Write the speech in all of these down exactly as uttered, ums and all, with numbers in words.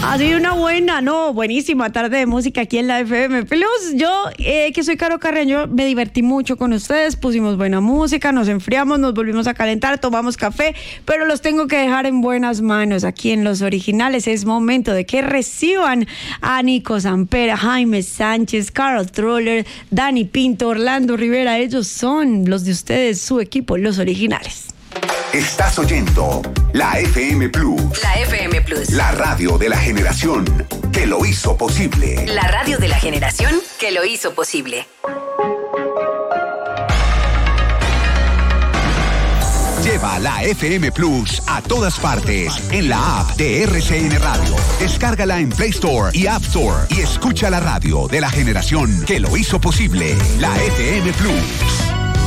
Ha sido una buena, no, buenísima tarde de música aquí en la F M Plus. Yo, eh, que soy Caro Carreño, me divertí mucho con ustedes, pusimos buena música, nos enfriamos, nos volvimos a calentar, tomamos café, pero los tengo que dejar en buenas manos aquí en Los Originales. Es momento de que reciban a Nico Samper, Jaime Sánchez, Carl Troller, Dani Pinto, Orlando Rivera. Ellos son los de ustedes, su equipo, Los Originales. Estás oyendo la F M Plus. La F M Plus. La radio de la generación que lo hizo posible. La radio de la generación que lo hizo posible. Lleva la F M Plus a todas partes en la app de R C N Radio. Descárgala en Play Store y App Store y escucha la radio de la generación que lo hizo posible. La F M Plus.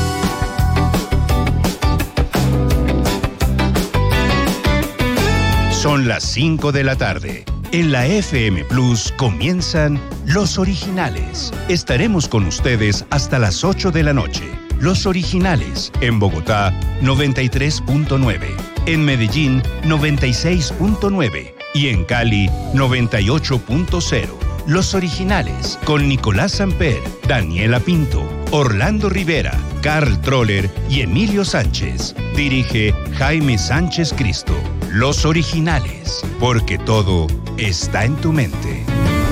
Son las cinco de la tarde. En la F M Plus comienzan Los Originales. Estaremos con ustedes hasta las ocho de la noche. Los Originales, en Bogotá, noventa y tres punto nueve. En Medellín, noventa y seis punto nueve. Y en Cali, noventa y ocho punto cero. Los Originales, con Nicolás Samper, Daniela Pinto, Orlando Rivera, Carl Troller y Emilio Sánchez. Dirige Jaime Sánchez Cristo. Los Originales, porque todo está en tu mente.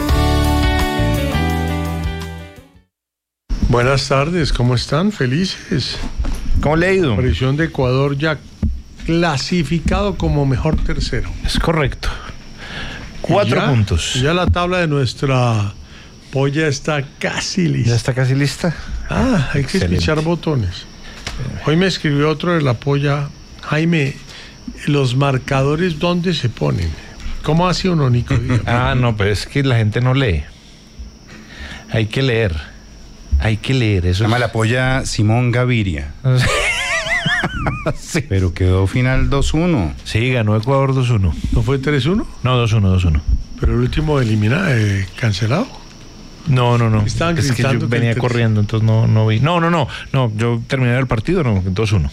Buenas tardes, ¿cómo están? Felices. ¿Cómo le ha ido? Aparición de Ecuador ya clasificado como mejor tercero. Es correcto. Cuatro ya, puntos. Ya la tabla de nuestra polla está casi lista. ¿Ya está casi lista? Ah, hay que Excelente. escuchar botones. Hoy me escribió otro de la polla. Jaime, los marcadores, ¿dónde se ponen? ¿Cómo hace uno, Nico? Ah, no, pero es que la gente no lee. Hay que leer. Hay que leer. Eso Se llama es... la polla Simón Gaviria. Sí. Pero quedó final dos uno. Sí, ganó Ecuador dos uno. ¿No fue tres uno? No, dos uno, dos uno. Pero el último eliminado, eh, cancelado. No, no, no. Estaban Es que gritando yo que venía el- corriendo, entonces no, no vi. No, no, no. No, yo terminé el partido, no, dos uno.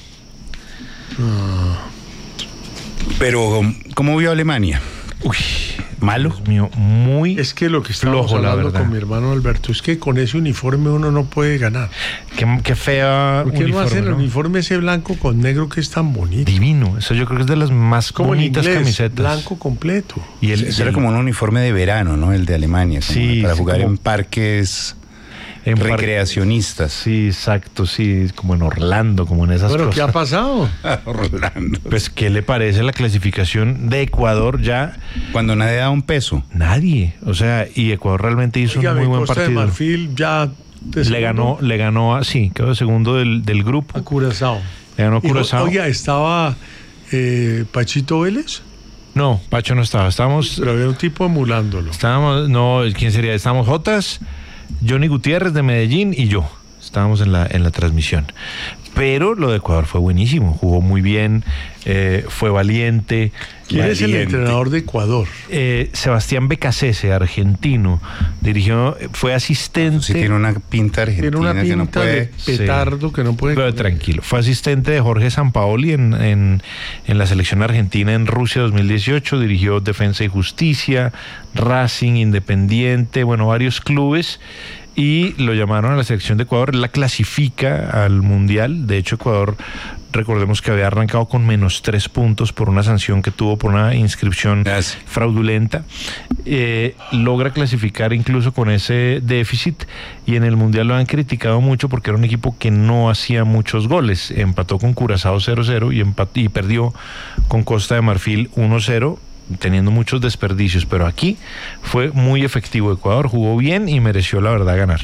Pero, ¿cómo vio Alemania? Uy, ¿Malo? Dios mío, muy Es que lo que estábamos flojo, la hablando verdad. con mi hermano Alberto es que con ese uniforme uno no puede ganar. Qué, qué fea ¿Por qué no uniforme, hacen el ¿no? uniforme ese blanco con negro que es tan bonito? Divino. Eso yo creo que es de las más Como en bonitas inglés, camisetas. blanco completo. Y el, Ese y era el- como un uniforme de verano, ¿no? El de Alemania. como Sí, para sí, jugar como- en parques en par- recreacionistas. Sí, exacto, sí, como en Orlando, como en esas Bueno, ¿qué ha cosas. pasado? Rolando. Pues, ¿qué le parece la clasificación de Ecuador? Ya Cuando nadie da un peso. nadie. O sea, y Ecuador realmente hizo Dígame, un muy buen Costa de partido. Marfil ya de Le segundo ganó, le ganó a, sí, quedó segundo del, del grupo. a Curazao. Le ganó a Y, Curazao. Oiga, estaba eh, Pachito Vélez, No, Pacho no estaba. Estábamos, pero había un tipo emulándolo. estábamos, no, ¿quién sería? Estábamos Jotas, Johnny Gutiérrez de Medellín y yo. Estábamos en la, en la transmisión. Pero lo de Ecuador fue buenísimo. Jugó muy bien, eh, fue valiente. ¿Quién es el Valiente. entrenador de Ecuador? Eh, Sebastián Becasese, argentino, dirigió, fue asistente. Sí tiene una pinta argentina Tiene una que no pinta puede... de petardo que no puede... Pero tranquilo, fue asistente de Jorge Sampaoli en, en, en la selección argentina en Rusia dos mil dieciocho, dirigió Defensa y Justicia, Racing, Independiente, bueno, varios clubes, y lo llamaron a la selección de Ecuador. Él la clasifica al Mundial. De hecho, Ecuador, recordemos que había arrancado con menos tres puntos por una sanción que tuvo por una inscripción Ah, sí. fraudulenta. Eh, logra clasificar incluso con ese déficit, y en el Mundial lo han criticado mucho porque era un equipo que no hacía muchos goles. Empató con Curazao cero cero y, empat- y perdió con Costa de Marfil uno cero, teniendo muchos desperdicios, pero aquí fue muy efectivo. Ecuador jugó bien y mereció, la verdad, ganar.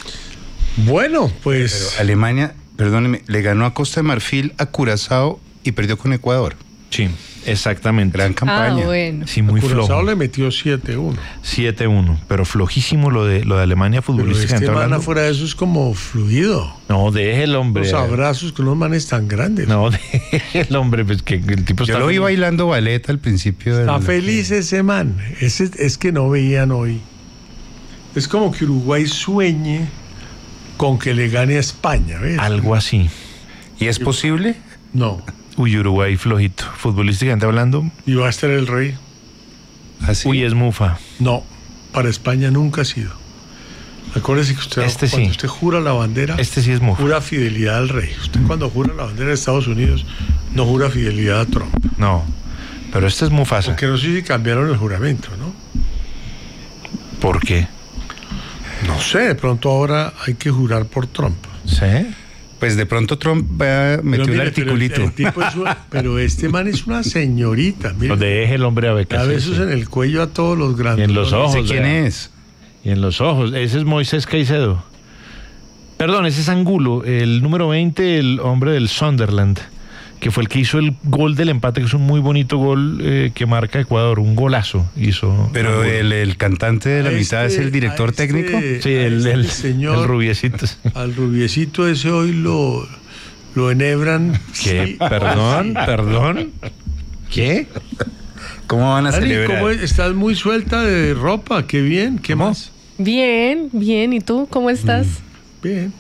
Bueno, pues... Alemania, perdóneme, le ganó a Costa de Marfil, a Curazao y perdió con Ecuador. Sí, exactamente. Gran campaña. Ah, bueno. Sí, muy Curazao flojo. le metió siete uno. siete uno, pero flojísimo lo de lo de Alemania Pero futbolísticamente este man hablando. afuera de eso es como fluido. No, deje el hombre. Los abrazos con unos manes tan grandes. No, deje el hombre, pues que el tipo Yo está lo vi feliz. bailando ballet al principio del... Está feliz ese man. Ese, es que no veían hoy. Es como que Uruguay sueñe con que le gane a España. ¿Ves? Algo así. ¿Y es posible? No. Uy, Uruguay flojito. Futbolísticamente hablando, Y va a estar el rey. ¿Así? Uy, es mufa. No, para España nunca ha sido. Acuérdese que usted, Este cuando sí. usted jura la bandera, Este sí es mufa. jura fidelidad al rey. Usted cuando jura la bandera de Estados Unidos, no jura fidelidad a Trump. No, pero este es Mufasa. Porque no sé si cambiaron el juramento, ¿no? ¿Por qué? No sé, de pronto ahora hay que jurar por Trump. ¿Sí? Pues de pronto Trump va, metió Pero el mire, articulito. Pero, el tipo es una- pero este man es una señorita. Mire, Lo deje el hombre a da becas. besos en el cuello a todos los Y grandes. en los ojos. ¿Ese quién vea. es? Y en los ojos. Ese es Moisés Caicedo. Perdón, ese es Angulo, el número veinte, el hombre del Sunderland, que fue el que hizo el gol del empate, que es un muy bonito gol eh, que marca Ecuador, un golazo hizo. Pero Angulo. el, el cantante de la A mitad este- es el director a este- técnico. Sí, a el, este el, señor, el rubiecito. al rubiecito ese hoy lo, lo enhebran. ¿Qué? Sí. Perdón, perdón. ¿Qué? ¿Cómo van a Dani, celebrar? ¿cómo es? Estás muy suelta de ropa, qué bien, ¿qué ¿Cómo? más? Bien, bien. ¿Y tú cómo estás? Bien.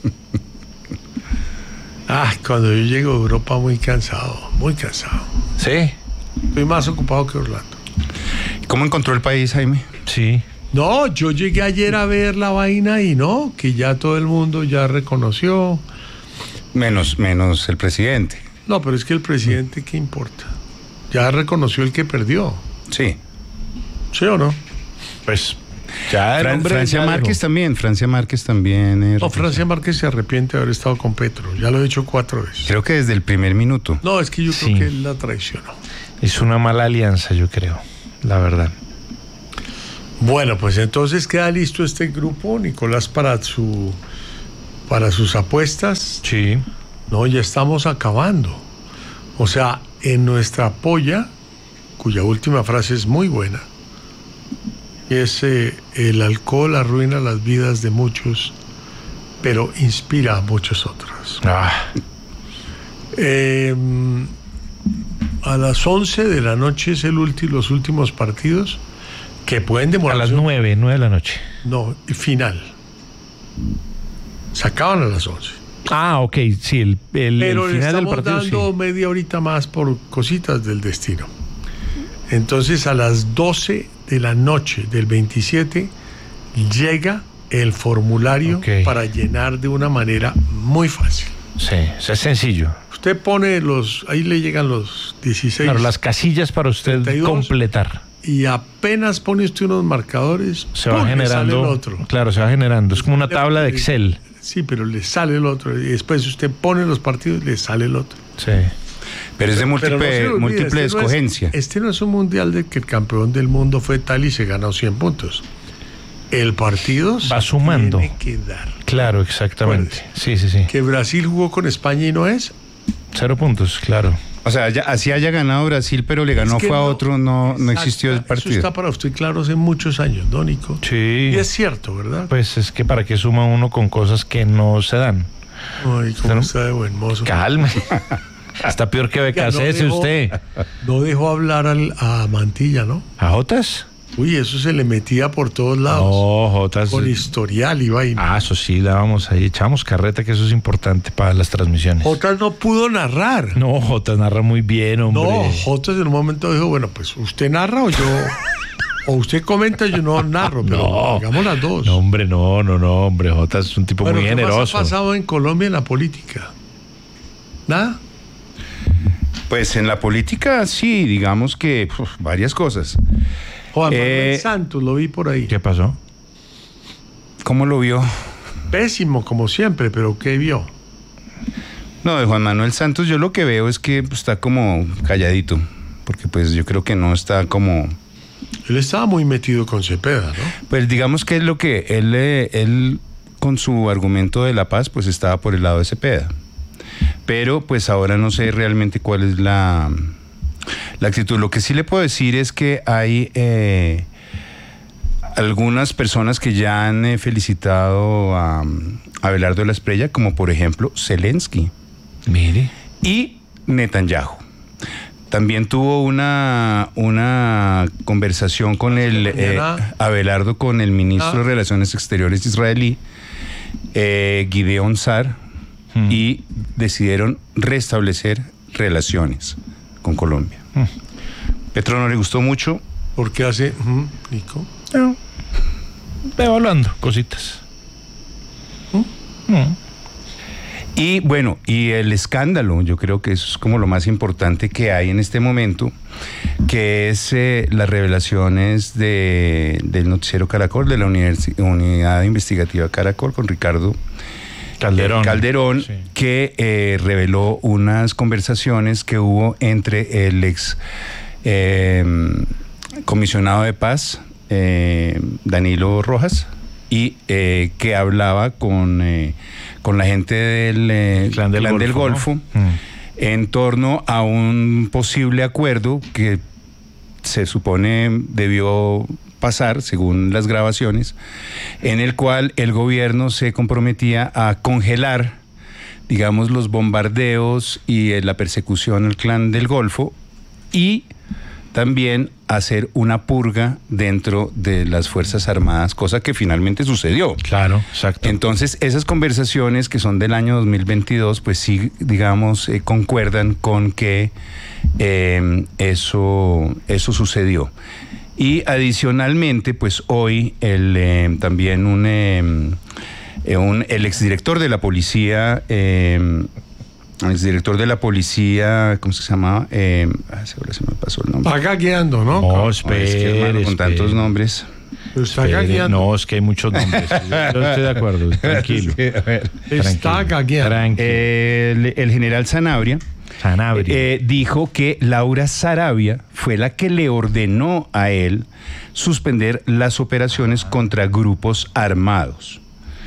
Ah, cuando yo llego a Europa muy cansado, muy cansado. Sí, Estoy más ocupado que Orlando. ¿Cómo encontró el país, Jaime? sí. No, yo llegué ayer a ver la vaina y no, que ya todo el mundo ya reconoció. Menos, menos el presidente. No, pero es que el presidente, ¿qué importa? Ya reconoció el que perdió. Sí. ¿Sí o no? Pues ya el Fran- hombre Francia ya Márquez dijo. también. Francia Márquez también. eh, No, Francia Márquez se arrepiente de haber estado con Petro. Ya lo he dicho cuatro veces. Creo que desde el primer minuto. No, es que yo Sí. creo que él la traicionó. Es una mala alianza, yo creo, la verdad. Bueno, pues entonces queda listo este grupo, Nicolás, para su para sus apuestas. Sí. No, ya estamos acabando. O sea, en nuestra polla, cuya última frase es muy buena, es eh, el alcohol arruina las vidas de muchos, pero inspira a muchos otros. Ah, Eh, a las once de la noche es el ulti- los últimos partidos que pueden a demorar. las nueve, nueve de la noche. No, final. Se acaban a las once. Ah, ok, sí, el, el, Pero el le final del estamos partido dando sí. media horita más por cositas del destino. Entonces a las doce de la noche del veintisiete llega el formulario Ok. para llenar de una manera muy fácil. Sí, o sea, es sencillo. Usted pone los, ahí le llegan los dieciséis Claro, las casillas para usted treinta y dos. completar. y apenas pone usted unos marcadores, Se va ¡pum!, le sale generando. el otro. Claro, se va generando. Es como una tabla de Excel. Sí, pero le sale el otro. Y después usted pone los partidos, le sale el otro. Sí. Pero es de múltiple, Pero no se olvide, múltiple este no es- escogencia. este no es un mundial de que el campeón del mundo fue tal y se ganó cien puntos. El partido Va sumando. tiene que dar. Claro, exactamente. Sí, sí, sí. Que Brasil jugó con España y no es. Cero puntos, claro. O sea, ya- así haya ganado Brasil, pero le ganó Es que fue a no- otro, no, no Exacto, existió el Eso partido. está para usted claro hace muchos años, ¿no, Nico? Sí. Y es cierto, ¿verdad? Pues es que para qué suma uno con cosas que no se dan. Ay, cómo ¿no? está de buen mozo. Calme. Está peor que Oiga, no Becasese dejó- usted. No dejó hablar al- a Mantilla, ¿no? ¿A Jotas? Uy, eso se le metía por todos lados. No, Jotas. Con historial y vaina. Ah, eso sí, dábamos ahí, echamos carreta, que eso es importante para las transmisiones. Jotas no pudo narrar. No, Jotas narra muy bien, hombre. No, Jotas en un momento dijo, bueno, pues usted narra o yo, o usted comenta, yo no narro, pero No. hagamos las dos. No, hombre, no, no, no, hombre. Jotas es un tipo Bueno, muy ¿qué más generoso. ha pasado en Colombia en la política? ¿Nada? Pues en la política sí, digamos que uf, varias cosas. Juan Manuel Eh, Santos, lo vi por ahí. ¿Qué pasó? ¿Cómo lo vio? Pésimo, como siempre, pero ¿qué vio? No, de Juan Manuel Santos yo lo que veo es que pues, está como calladito, porque pues yo creo que no está como... Él estaba muy metido con Cepeda, ¿no? Pues digamos que es lo que él, eh, él con su argumento de la paz pues estaba por el lado de Cepeda. Pero pues ahora no sé realmente cuál es la, la actitud. Lo que sí le puedo decir es que hay eh, algunas personas que ya han eh, felicitado a, a Abelardo de la Espriella, como por ejemplo Zelensky Mire. y Netanyahu. También tuvo una, una conversación con el eh, Mañana. Abelardo con el ministro Ah. de Relaciones Exteriores israelí, eh, Gideon Sar, Mm. y decidieron restablecer relaciones con Colombia. Mm. Petro no le gustó mucho, ¿Por qué hace, mm, Nico? No, evaluando cositas. ¿Mm? Mm. Y bueno, y el escándalo, yo creo que eso es como lo más importante que hay en este momento, que es eh, las revelaciones de, del noticiero Caracol, de la universi- Unidad Investigativa Caracol, con Ricardo Calderón, eh, Calderón sí. que eh, reveló unas conversaciones que hubo entre el ex eh, comisionado de paz, eh, Danilo Rojas, y eh, que hablaba con, eh, con la gente del eh, Clan del Clan Golfo, del Golfo ¿no? Mm. en torno a un posible acuerdo que se supone debió pasar, según las grabaciones, en el cual el gobierno se comprometía a congelar, digamos, los bombardeos y eh, la persecución al Clan del Golfo, y también hacer una purga dentro de las Fuerzas Armadas, cosa que finalmente sucedió. Claro, exacto. Entonces, esas conversaciones que son del año dos mil veintidós, pues sí, digamos, eh, concuerdan con que eh, eso, eso sucedió. Y adicionalmente, pues hoy el, eh, también un, eh, un, el exdirector de la policía... Eh, el exdirector de la policía, ¿cómo se llamaba? Eh, ahora se me pasó el nombre. Va gagueando, ¿no? No, Es espere, que, hermano, con espere. tantos nombres. Pero está Espere, gagueando. no, es que hay muchos nombres. Yo estoy de acuerdo, tranquilo. Está gagueando. Tranquilo. Eh, el, el general Sanabria Sanabria. eh, dijo que Laura Sarabia fue la que le ordenó a él suspender las operaciones contra grupos armados.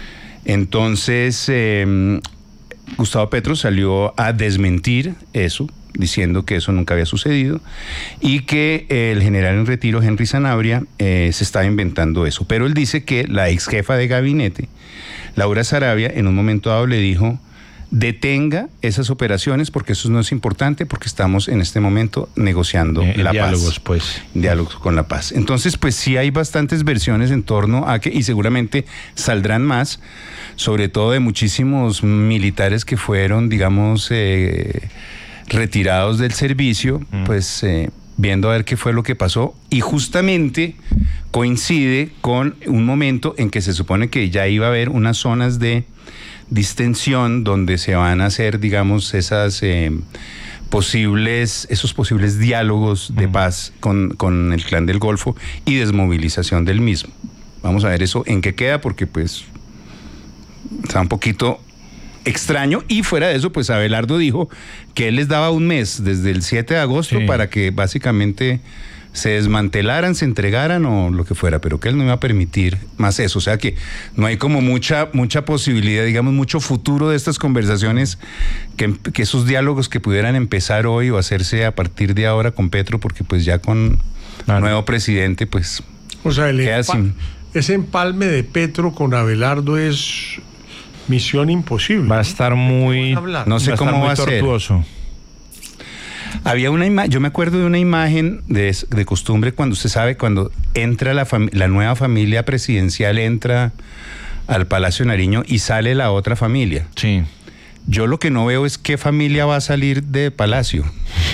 Entonces, eh, Gustavo Petro salió a desmentir eso, diciendo que eso nunca había sucedido y que eh, el general en retiro, Henry Sanabria, eh, se estaba inventando eso. Pero él dice que la ex jefa de gabinete, Laura Sarabia, en un momento dado le dijo: detenga esas operaciones porque eso no es importante, porque estamos en este momento negociando Eh, la diálogos, paz. pues. Diálogos con la paz. Entonces, pues sí hay bastantes versiones en torno a que, y seguramente saldrán más, sobre todo de muchísimos militares que fueron, digamos, eh, retirados del servicio, mm. pues eh, viendo a ver qué fue lo que pasó, y justamente coincide con un momento en que se supone que ya iba a haber unas zonas de distensión donde se van a hacer, digamos, esas eh, posibles, esos posibles diálogos de paz con, con el Clan del Golfo y desmovilización del mismo. Vamos a ver eso en qué queda, porque pues está un poquito extraño. Y fuera de eso, pues Abelardo dijo que él les daba un mes desde el siete de agosto sí. para que básicamente se desmantelaran, se entregaran o lo que fuera, pero que él no iba a permitir más eso. O sea que no hay como mucha mucha posibilidad, digamos, mucho futuro de estas conversaciones, que, que esos diálogos que pudieran empezar hoy o hacerse a partir de ahora con Petro, porque pues ya con claro. nuevo presidente, pues o sea, el queda empa- sin... ese empalme de Petro con Abelardo es misión imposible. Va a estar muy... No sé va cómo muy va a ser. tortuoso. Había una imagen, yo me acuerdo de una imagen de, de costumbre cuando usted sabe, cuando entra la, fam- la nueva familia presidencial, entra al Palacio Nariño y sale la otra familia. Sí. Yo lo que no veo es qué familia va a salir de Palacio.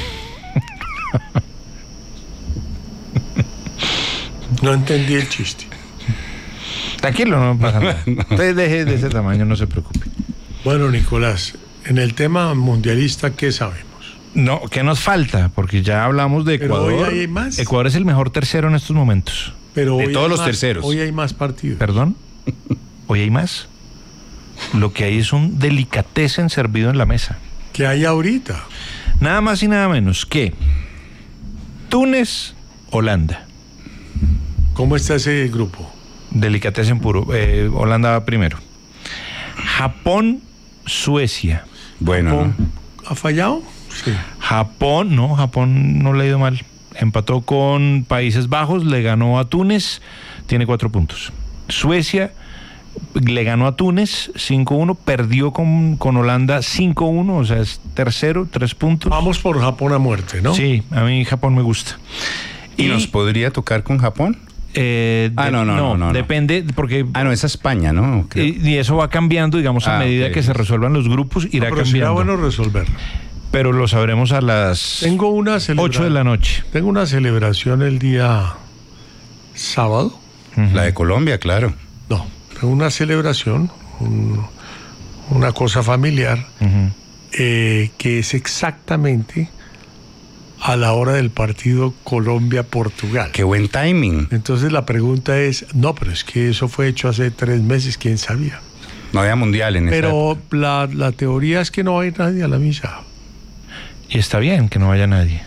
No entendí el chiste. Tranquilo, no pasa nada. Usted deje de ese tamaño, no se preocupe. Bueno, Nicolás, en el tema mundialista, ¿qué sabemos? No, ¿qué nos falta? Porque ya hablamos de Pero Ecuador. hoy hay más. Ecuador es el mejor tercero en estos momentos. Pero de hoy todos hay los más, terceros. Hoy hay más partidos. ¿Perdón? ¿Hoy hay más? Lo que hay es un delicatessen servido en la mesa. ¿Qué hay ahorita? Nada más y nada menos que Túnez, Holanda. ¿Cómo está ese grupo? Delicatessen puro. Eh, Holanda va primero. Japón, Suecia. Bueno, ¿Japón ¿no? ha fallado? Sí. Japón, no, Japón no le ha ido mal. Empató con Países Bajos, le ganó a Túnez, tiene cuatro puntos. Suecia le ganó a Túnez cinco uno, perdió con, con Holanda cinco uno, o sea, es tercero, tres puntos. Vamos por Japón a muerte, ¿no? Sí, a mí Japón me gusta. ¿Y, ¿Y nos podría tocar con Japón? Eh, ah, de, no, no, no, no, no. Depende, porque... Ah, no, es España, ¿no? Y, y eso va cambiando, digamos, a ah, medida okay. que se resuelvan los grupos, irá no, pero cambiando. Será bueno resolverlo. Pero lo sabremos a las Tengo una celebra- ocho de la noche. Tengo una celebración el día sábado. Uh-huh. La de Colombia, claro. No, una celebración, un, una cosa familiar, uh-huh. eh, que es exactamente a la hora del partido Colombia-Portugal. ¡Qué buen timing! Entonces la pregunta es, no, pero es que eso fue hecho hace tres meses, ¿quién sabía? No había mundial en esa Pero época. la, la teoría es que no va a ir nadie a la misa. Y está bien que no vaya nadie.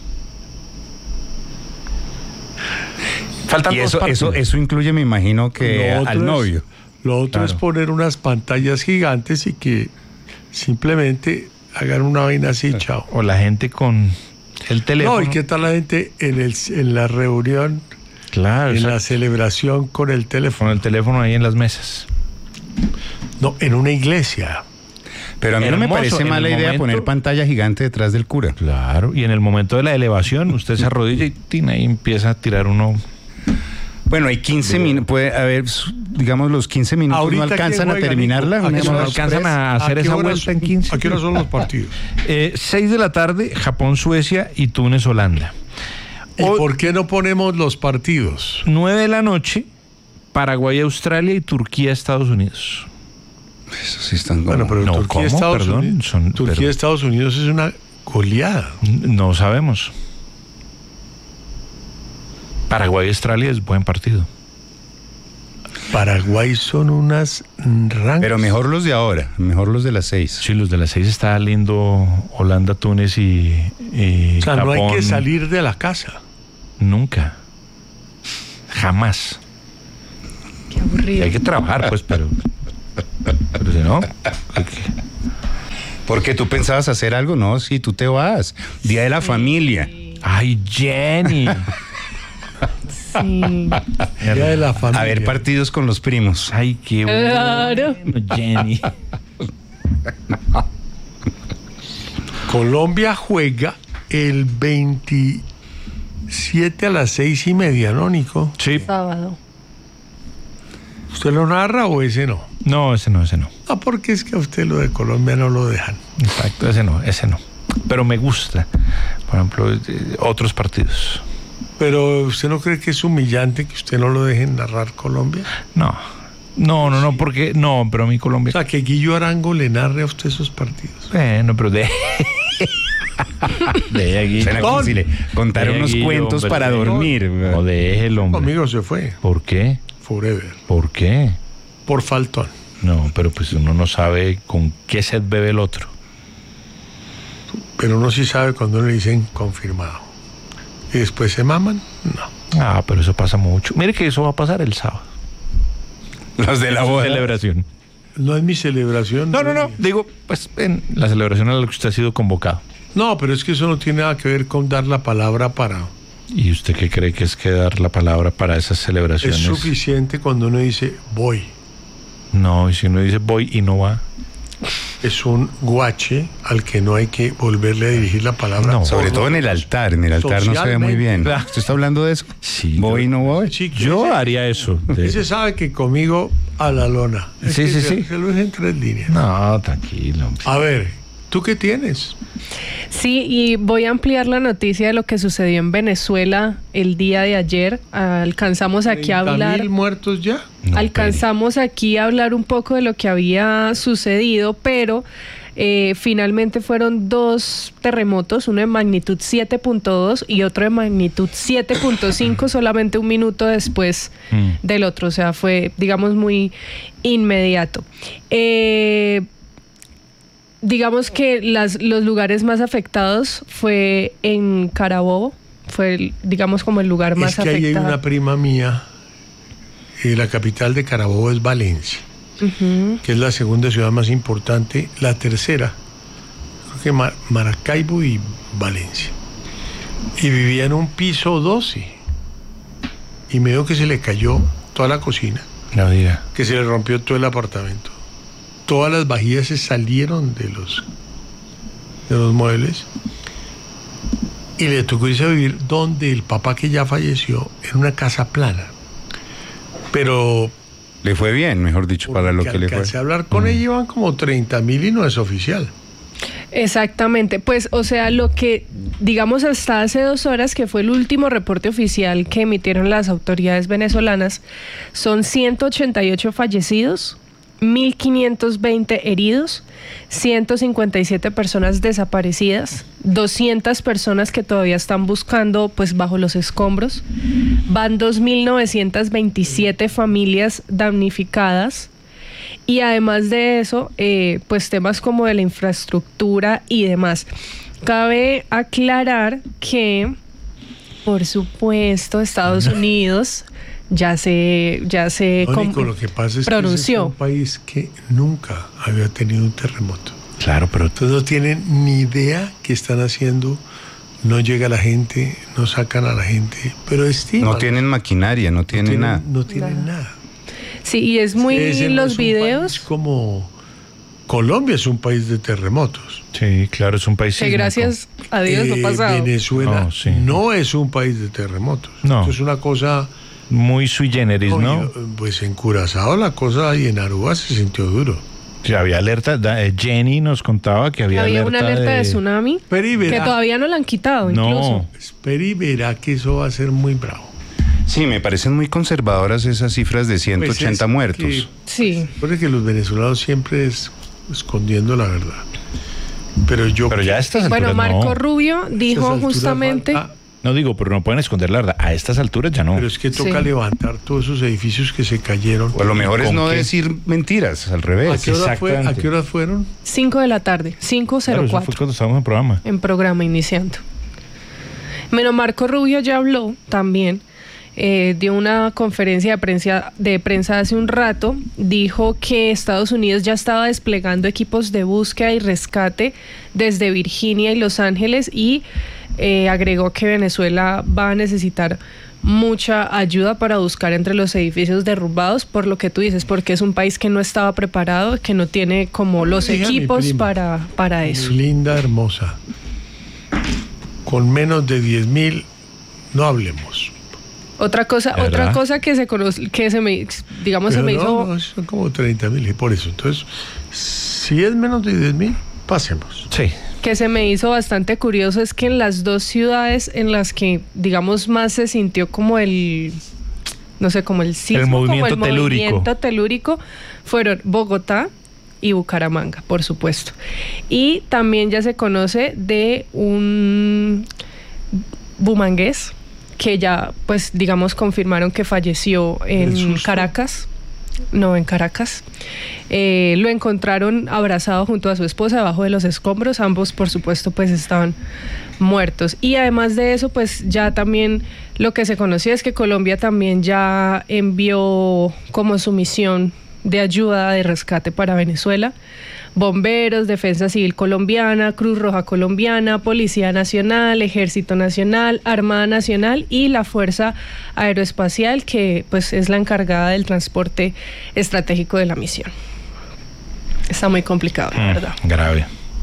Faltan y eso, eso, eso incluye, me imagino, que al novio. Es, lo otro claro. es poner unas pantallas gigantes y que simplemente hagan una vaina así, claro. chao. O la gente con el teléfono. No, ¿y qué tal la gente en, el, en la reunión? Claro. En exacto. la celebración con el teléfono. Con el teléfono ahí en las mesas. No, en una iglesia. Pero a mí Hermoso, no me parece mala idea momento, poner pantalla gigante detrás del cura. Claro, y en el momento de la elevación, usted se arrodilla y tina, y empieza a tirar uno. Bueno, hay quince minutos, puede haber, digamos, los quince minutos Ahorita no alcanzan a terminarla. ¿A no alcanzan a hacer ¿A esa horas, vuelta en quince? ¿A qué hora son los partidos? eh, seis de la tarde, Japón-Suecia y Túnez-Holanda. ¿Y o, por qué no ponemos los partidos? nueve de la noche, Paraguay-Australia y Turquía-Estados Unidos. Eso sí están bueno, pero no, Turquía-Estados Perdón, Unidos, son, Turquía-Estados Unidos es una goleada. No sabemos. Paraguay-Australia es buen partido. Paraguay son unas rancas. Pero mejor los de ahora, mejor los de las seis. Sí, los de las seis está lindo. Holanda, Túnez y, y O sea, Japón. no hay que salir de la casa. Nunca. Jamás. Qué aburrido. Y hay que trabajar, pues, pero... Pero si no... ¿Por qué tú pensabas hacer algo? No, si tú te vas. Día de la familia. Ay, Jenny. Sí. Día de la familia. A ver partidos con los primos. Ay, qué bueno, claro. Jenny. Colombia juega el veintisiete a las seis y media, ¿no, Nico? Sí. Sábado. ¿Usted lo narra o ese no? No, ese no, ese no. Ah, porque es que a usted lo de Colombia no lo dejan. Exacto, ese no, ese no. Pero me gusta, por ejemplo, eh, otros partidos. Pero ¿usted no cree que es humillante que usted no lo dejen narrar Colombia? No, no, no, no, porque no, pero a mí Colombia. O sea, que Guillo Arango le narre a usted esos partidos. Bueno, pero de. de aquí. Como si le contara unos Guillo, cuentos hombre, para dormir. No, déjelo, hombre. Conmigo se fue. ¿Por qué? Forever. ¿Por qué? Por faltón. No, pero pues uno no sabe con qué sed bebe el otro. Pero uno sí sabe cuando le dicen confirmado. Y después se maman, no. Ah, pero eso pasa mucho. Mire que eso va a pasar el sábado. Los de la boda. Celebración. No es mi celebración. No, no, no. Digo, pues en la celebración a la que usted ha sido convocado. No, pero es que eso no tiene nada que ver con dar la palabra para... ¿Y usted qué cree que es que dar la palabra para esas celebraciones? Es suficiente cuando uno dice voy. No, y si uno dice voy y no va. Es un guache al que no hay que volverle a dirigir la palabra. No, sobre todo en el altar. En el altar no se ve muy bien. ¿Verdad? ¿Usted está hablando de eso? Sí. ¿Voy y no voy? Sí, yo ese, haría eso. De... Ese sabe que conmigo a la lona. Es sí, sí, se, sí. Se lo dije en tres líneas. No, tranquilo. Hombre. A ver, ¿tú qué tienes? Sí, y voy a ampliar la noticia de lo que sucedió en Venezuela el día de ayer. Alcanzamos aquí a hablar... ¿mil muertos ya? No, alcanzamos pero... aquí a hablar un poco de lo que había sucedido, pero eh, finalmente fueron dos terremotos, uno de magnitud siete punto dos y otro de magnitud siete punto cinco, solamente un minuto después mm. del otro. O sea, fue, digamos, muy inmediato. Eh... Digamos que las, los lugares más afectados fue en Carabobo, fue, el, digamos, como el lugar más afectado. Es que ahí hay una prima mía, y la capital de Carabobo es Valencia, uh-huh. que es la segunda ciudad más importante, la tercera, creo que Mar- Maracaibo y Valencia. Y vivía en un piso doce, y me dijo que se le cayó toda la cocina, no diga. Que se le rompió todo el apartamento. Todas las vajillas se salieron de los, de los muebles y le tocó irse a vivir donde el papá, que ya falleció, en una casa plana. Pero... Le fue bien, mejor dicho, para lo que le fue. Alcancé a hablar con mm. ella, iban como treinta mil y no es oficial. Exactamente, pues o sea, lo que digamos hasta hace dos horas, que fue el último reporte oficial que emitieron las autoridades venezolanas, son ciento ochenta y ocho fallecidos, mil quinientos veinte heridos, ciento cincuenta y siete personas desaparecidas, doscientas personas que todavía están buscando pues bajo los escombros, van dos mil novecientas veintisiete familias damnificadas. Y además de eso, eh, pues temas como de la infraestructura y demás. Cabe aclarar que, por supuesto, Estados Unidos ya se, ya se Mónico, lo que pasa es pronunció. que es un país que nunca había tenido un terremoto. Claro, pero Entonces no tienen ni idea qué están haciendo. No llega la gente, no sacan a la gente, pero estiman. No tienen maquinaria, no tienen, no tienen nada. No tienen Nada. nada. Sí, y es muy Ese no los es un videos. país como Colombia es un país de terremotos. sí, claro, es un país Que sísmico. gracias a Dios no Eh, ha pasado. Venezuela No, sí. no es un país de terremotos. No. Esto es una cosa. Muy sui generis, no, ¿no? yo, pues en Curazao la cosa y en Aruba se sintió duro. Sí, había alerta, da- eh, Jenny nos contaba que había, Había alerta una alerta de, tsunami Pero y verá, que todavía no la han quitado, No. incluso. espera y verá que eso va a ser muy bravo. Sí, me parecen muy conservadoras esas cifras de ciento ochenta Pues es muertos. que- Sí. Recuerde que los venezolanos siempre es escondiendo la verdad. Pero yo. Pero ya a estas alturas Bueno, Marco no. Rubio dijo Estas alturas justamente... van- ah, No digo, pero no pueden esconder la verdad. A estas alturas ya no. pero es que toca Sí. levantar todos esos edificios que se cayeron. O a lo mejor es ¿Con no qué? decir mentiras, al ¿A revés. qué, hora fue? ¿A exactamente. qué horas fueron? cinco de la tarde, cinco Claro, cero eso fue cuatro, cuando estábamos en programa. en programa iniciando. Bueno, Marco Rubio ya habló también, eh, dio una conferencia de prensa, de prensa hace un rato, dijo que Estados Unidos ya estaba desplegando equipos de búsqueda y rescate desde Virginia y Los Ángeles y eh, agregó que Venezuela va a necesitar mucha ayuda para buscar entre los edificios derrumbados, por lo que tú dices, porque es un país que no estaba preparado, que no tiene como los Dije a mi equipos prima, para, para eso. Linda, hermosa. Con menos de diez mil, no hablemos. Otra cosa, ¿Verdad? otra cosa que se conoce, que se me, digamos, se Pero me no, hizo, no, son como treinta mil y por eso. Entonces, si es menos de diez mil, pasemos. Sí. que se me hizo bastante curioso es que en las dos ciudades en las que, digamos, más se sintió como el, no sé, como el sismo, El movimiento como el telúrico. movimiento telúrico, fueron Bogotá y Bucaramanga, por supuesto. Y también ya se conoce de un bumangués que ya, pues, digamos, confirmaron que falleció ¿El en susto? Caracas. No, en Caracas. Eh, lo encontraron abrazado junto a su esposa debajo de los escombros. Ambos, por supuesto, pues estaban muertos. Y además de eso, pues ya también lo que se conocía es que Colombia también ya envió como su misión de ayuda de rescate para Venezuela. Bomberos, Defensa Civil Colombiana, Cruz Roja Colombiana, Policía Nacional, Ejército Nacional, Armada Nacional y la Fuerza Aeroespacial, que pues es la encargada del transporte estratégico de la misión. Está muy complicado, la Mm, verdad. grave.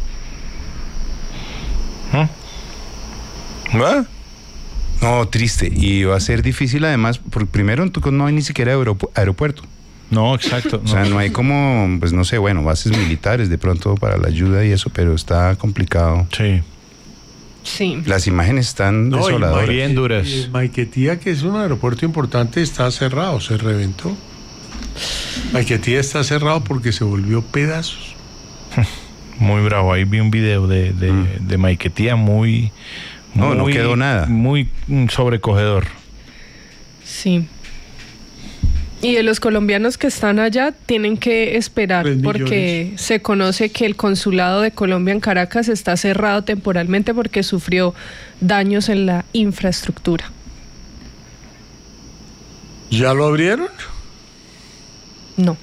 ¿Mm? ¿Ah? No, triste. Y va a ser difícil además, porque primero en Tucumán no hay ni siquiera aeropu- aeropuerto. No, exacto. O sea, no hay como, pues no sé, bueno, bases militares de pronto para la ayuda y eso, pero está complicado. Sí. Sí. Las imágenes están No, y desoladoras. Maique- Bien duras. y Maiquetía, que es un aeropuerto importante, está cerrado, se reventó. Maiquetía está cerrado porque se volvió pedazos. Muy bravo. Ahí vi un video de, de, Mm. de Maiquetía muy, No, no muy- quedó nada. Muy mm, sobrecogedor. Sí. Y de los colombianos que están allá tienen que esperar Tres porque millones. se conoce que el consulado de Colombia en Caracas está cerrado temporalmente porque sufrió daños en la infraestructura. ¿Ya lo abrieron? No.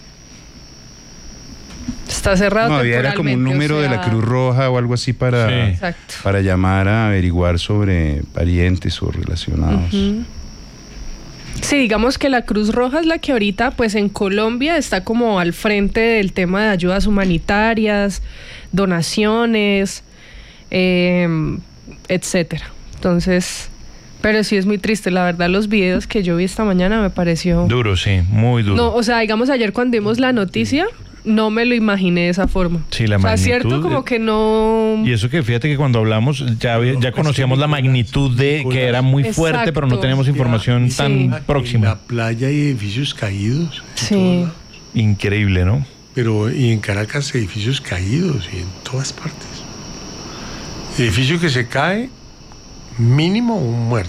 Está cerrado No, había era como un temporalmente, número o de la sea, Cruz Roja o algo así para, Sí. Exacto. para llamar a averiguar sobre parientes o relacionados. Ujú. Sí, digamos que la Cruz Roja es la que ahorita, pues en Colombia está como al frente del tema de ayudas humanitarias, donaciones, eh, etcétera. Entonces, pero sí es muy triste, la verdad, los videos que yo vi esta mañana me pareció... Duro, sí. Muy duro. No, o sea, digamos ayer cuando vimos la noticia, no me lo imaginé de esa forma. Sí, la o sea, magnitud cierto, como de- que no... Y eso que fíjate que cuando hablamos ya, había- ya conocíamos la magnitud de que era muy fuerte, Exacto. pero no teníamos información Sí. tan En la próxima. playa hay edificios caídos. en Sí. todos lados. Increíble, ¿no? Pero y en Caracas edificios caídos y en todas partes. Edificio que se cae, mínimo un muerto,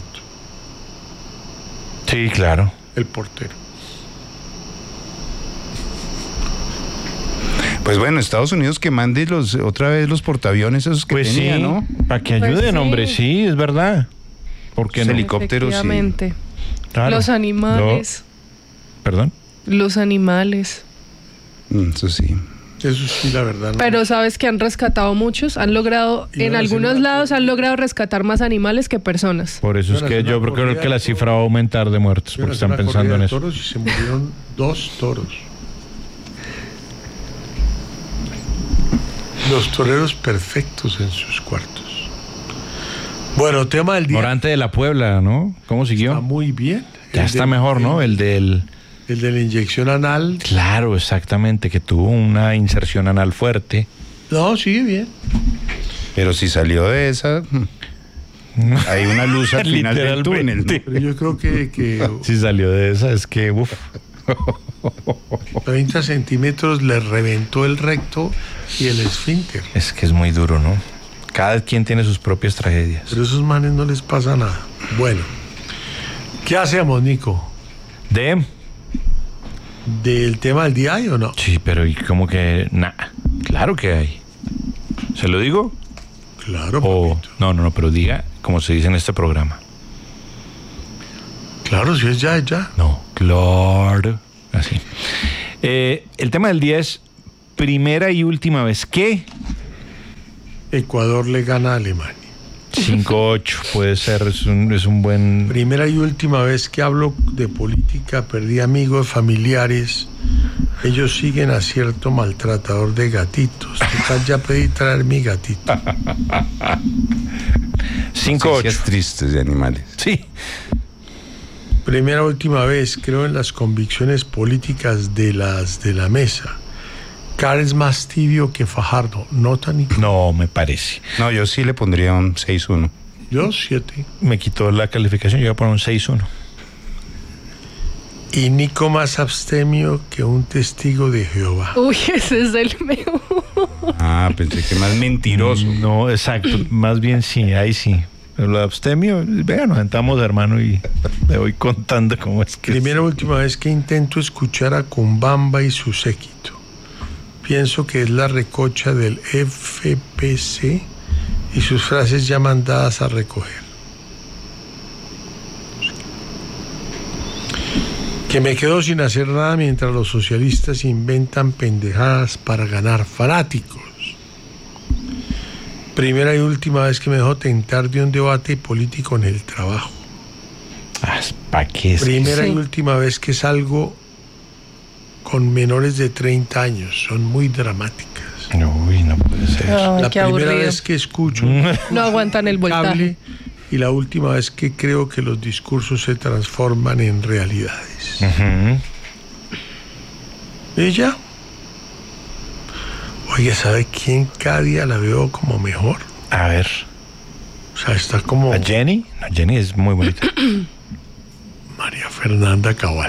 Sí, claro. el portero. Pues bueno, Estados Unidos que mande los, otra vez los portaaviones esos que Pues tenía, sí, ¿no? para que Pues ayuden, sí. hombre, sí, es verdad. ¿Por qué Los no? helicópteros, sí. Efectivamente. Claro. Los animales. No. ¿Perdón? Los animales. Mm, Eso sí. Eso sí, la verdad. no. Pero sabes que han rescatado muchos, han logrado, Y en van a hacer algunos una lados han logrado rescatar más animales que personas. Por eso es Van a que hacer yo una creo que corrida la de cifra va a aumentar de muertos, Iban a porque hacer están una pensando corrida en de eso. toros y se murieron dos toros. Los toreros perfectos en sus cuartos. Bueno, tema del día. Morante de la Puebla, ¿no? ¿Cómo siguió? Está muy bien. Ya El está del- mejor, ¿no? El del... El de la inyección anal. Claro, exactamente, que tuvo una inserción anal fuerte. No, sigue bien. Pero si salió de esa, mm, hay una luz al final del túnel, ¿no? Pero yo creo que, que Si salió de esa, es que, uff. treinta centímetros le reventó el recto y el esfínter. Es que es muy duro, ¿no? Cada quien tiene sus propias tragedias. Pero a esos manes no les pasa nada. Bueno, ¿qué hacemos, Nico? De... ¿Del tema del día hay o no? Sí, pero ¿y cómo que...? Nah, claro que hay. ¿Se lo digo? Claro, O... papito. No, no, no, pero diga como se dice en este programa. Claro, si es ya, es ya. No, claro. Así. Eh, el tema del día es primera y última vez que Ecuador le gana a Alemania. cinco ocho puede ser, es un, es un buen... Primera y última vez que hablo de política, perdí amigos, familiares. Ellos siguen a cierto maltratador de gatitos. Total, ya pedí traer mi gatito. cinco ocho. Noticias tristes de animales. Sí. Primera última vez, creo en las convicciones políticas de las de la mesa. Carr es más tibio que Fajardo, no tan... No, me parece. No, yo sí le pondría un seis uno. Yo siete. Me quitó la calificación, yo iba a poner un seis uno. Y Nico más abstemio que un testigo de Jehová. Uy, ese es el mío. Ah, pensé que más mentiroso. No, exacto. Más bien sí, ahí sí. Pero lo de abstemio, vean, nos sentamos, hermano, y le voy contando cómo es que... Primera última vez que intento escuchar a Cumbamba y su séquito. Pienso que es la recocha del F P C y sus frases ya mandadas a recoger. Que me quedo sin hacer nada mientras los socialistas inventan pendejadas para ganar fanáticos. Primera y última vez que me dejo tentar de un debate político en el trabajo. Ah, ¿para qué es? Primera Sí. y última vez que salgo con menores de treinta años. Son muy dramáticas. Uy, no puede ser. Ay, La qué primera aburrido. vez que escucho No aguantan el voltaje. cable y la última vez que creo que los discursos se transforman en realidades. Ujú. ¿Y ya? Oye, ¿sabe quién cada día la veo como mejor? A ver. O sea, está como ¿A Jenny? No, Jenny es muy bonita. María Fernanda Cabal.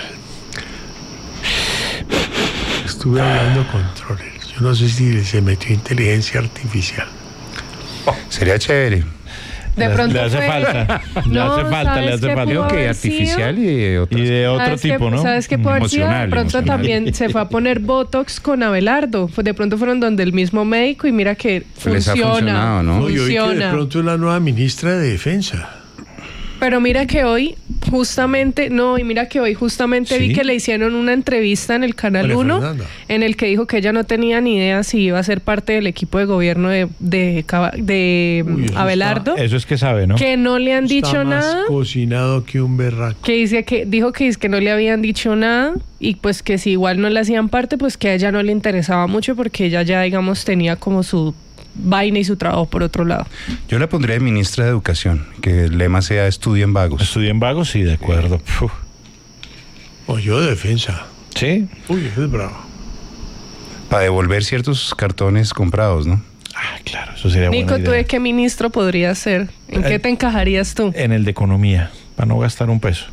Estuve hablando con Troller. Yo no sé si se metió inteligencia artificial. Sería chévere. De Le- pronto le hace fue- falta. Le No, hace falta, le ¿sabes hace qué falta. pudo Creo que haber artificial sido? y de otras. Y de otro ¿Sabes qué- tipo, ¿no? ¿Sabes qué puede haber sido? De Emocional, pronto emocional. también se fue a poner Botox con Abelardo. Pues de pronto fueron donde el mismo médico y mira que Les ha funciona. funcionado, ¿no? Y hoy que de Funciona. pronto es la nueva ministra de Defensa. Pero mira que hoy justamente, no, y mira que hoy justamente ¿Sí? vi que le hicieron una entrevista en el Canal María uno Fernanda. en el que dijo que ella no tenía ni idea si iba a ser parte del equipo de gobierno de, de, Caba- de Uy, eso Abelardo, Eso es que sabe, ¿no? que no le han Está dicho más nada. cocinado que un berraco. Que dice que dijo que, es que no le habían dicho nada y pues que si igual no le hacían parte, pues que a ella no le interesaba mucho porque ella ya, digamos, tenía como su vaina y su trabajo por otro lado. Yo la pondría de ministra de Educación, que el lema sea estudien vagos. Estudié en Vagos, sí, de acuerdo. Uf. O yo de Defensa. Sí. Uy, ese es bravo. Para devolver ciertos cartones comprados, ¿no? Ah, claro, eso sería Nico, buena ¿tú idea. de qué ministro podrías ser? ¿En Eh, qué te encajarías tú? En el de economía, para no gastar un peso.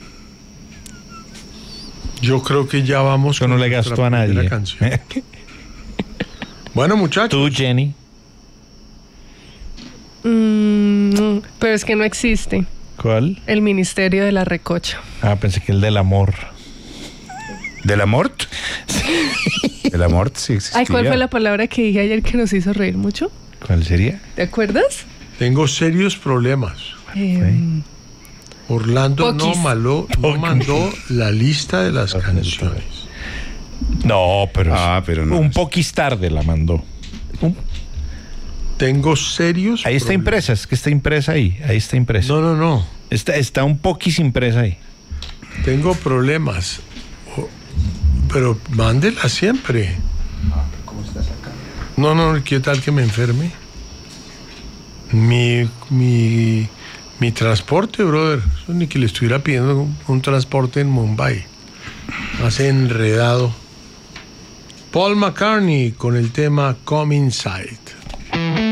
Yo creo que ya vamos Yo no con le nuestra gasto a primera nadie. canción. Bueno, muchachos. Tú, Jenny. Mm, pero es que no existe ¿Cuál? el Ministerio de la Recocha. Ah, pensé que el del amor. ¿De la mort? De la mort, sí existía. Ay, ¿cuál fue la palabra que dije ayer que nos hizo reír mucho? ¿Cuál sería? ¿Te acuerdas? Tengo serios problemas. Eh, Orlando no, Poquis. maló, no mandó la lista de las canciones. No, pero, Ah, pero no. un poquis tarde la mandó. Un- Tengo serios ahí está problemas. impresa, es que está impresa ahí. Ahí está impresa. No, no, no. Está, está un poquis impresa ahí. Tengo problemas. O- Pero mándela siempre. No, no, ¿qué tal que me enferme? Mi, mi, mi transporte, brother. Eso ni que le estuviera pidiendo un, un transporte en Mumbai. Más enredado. Paul McCartney con el tema Come Inside.